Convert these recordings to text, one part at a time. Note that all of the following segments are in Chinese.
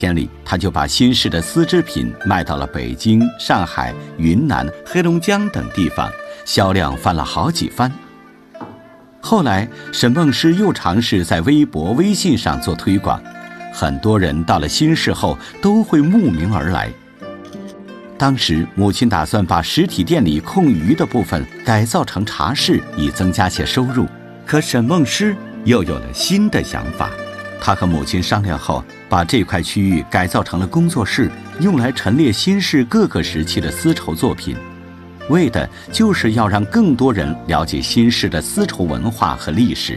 天里，他就把新式的丝织品卖到了北京、上海、云南、黑龙江等地方，销量翻了好几番。后来，沈梦诗又尝试在微博、微信上做推广，很多人到了新市后都会慕名而来。当时，母亲打算把实体店里空余的部分改造成茶室，以增加些收入。可沈梦诗又有了新的想法。他和母亲商量后，把这块区域改造成了工作室，用来陈列新市各个时期的丝绸作品，为的就是要让更多人了解新市的丝绸文化和历史。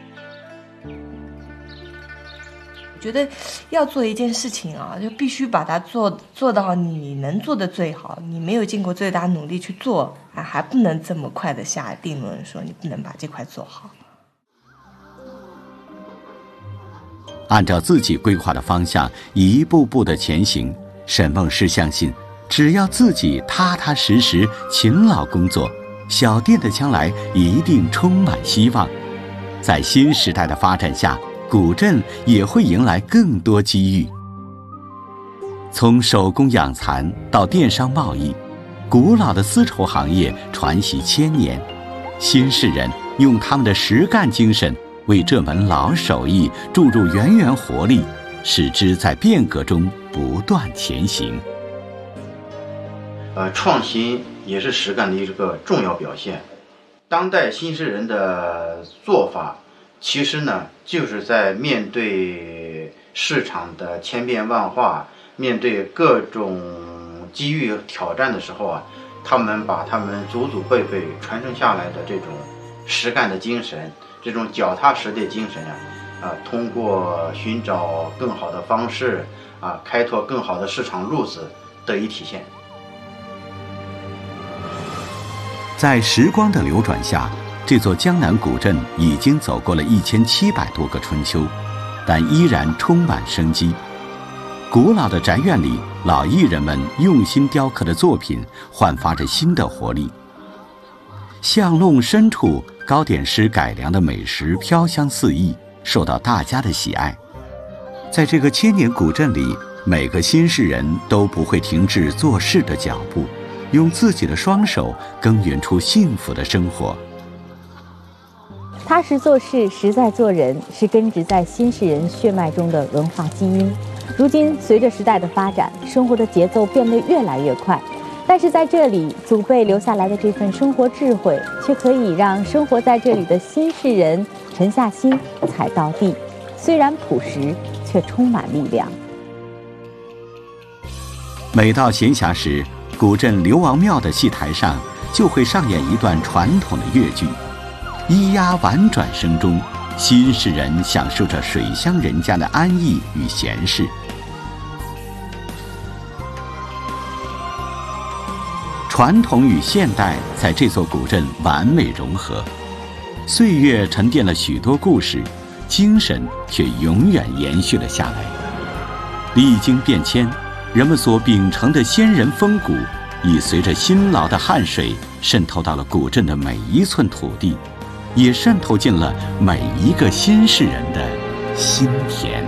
我觉得要做一件事情啊，就必须把它做到你能做的最好，你没有尽过最大努力去做，还不能这么快的下定论说你不能把这块做好。 按照自己规划的方向一步步的前行，沈梦诗相信，只要自己踏踏实实勤劳工作，小店的将来一定充满希望。在新时代的发展下，古镇也会迎来更多机遇。从手工养蚕到电商贸易，古老的丝绸行业传习千年，新市人用他们的实干精神为这门老手艺注入源源活力，使之在变革中不断前行。 创新也是实干的一个重要表现。当代新市人的做法，其实呢，就是在面对市场的千变万化，面对各种机遇挑战的时候啊，他们把他们祖祖辈辈传承下来的这种实干的精神，这种脚踏实地精神通过寻找更好的方式开拓更好的市场路子得以体现。 在时光的流转下，这座江南古镇已经走过了1700多个春秋，但依然充满生机。古老的宅院里，老艺人们用心雕刻的作品焕发着新的活力。巷弄深处，糕点师改良的美食飘香四溢，受到大家的喜爱。在这个千年古镇里，每个新市人都不会停止做事的脚步，用自己的双手耕耘出幸福的生活。 踏实做事，实在做人，是根植在新市人血脉中的文化基因。如今，随着时代的发展，生活的节奏变得越来越快，但是在这里，祖辈留下来的这份生活智慧，却可以让生活在这里的新市人沉下心，踩到地。虽然朴实，却充满力量。 每到闲暇时，古镇流王庙的戏台上就会上演一段传统的越剧。咿呀婉转声中，新市人享受着水乡人家的安逸与闲适。传统与现代在这座古镇完美融合，岁月沉淀了许多故事，精神却永远延续了下来。历经变迁，人们所秉承的先人风骨，已随着辛劳的汗水渗透到了古镇的每一寸土地，也渗透进了每一个新市人的心田。